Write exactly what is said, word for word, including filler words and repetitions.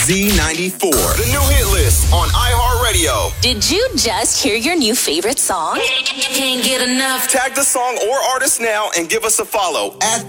Z ninety-four. The new hit list on iHeartRadio. Did you just hear your new favorite song? Can't get enough. Tag the song or artist now and give us a follow at